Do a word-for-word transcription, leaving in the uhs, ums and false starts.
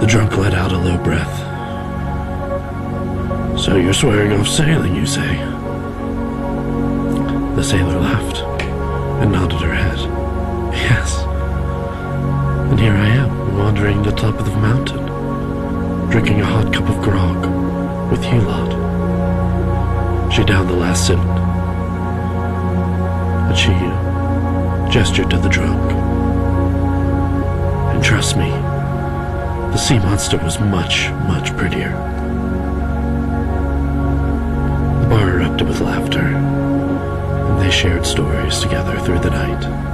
The drunk let out a low breath. So you're swearing off sailing, you say? The sailor laughed and nodded her head. Yes. And here I am, wandering the top of the mountain, drinking a hot cup of grog with Hulot. She downed the last sip, and she gestured to the drunk. And trust me, the sea monster was much, much prettier. The bar erupted with laughter, and they shared stories together through the night.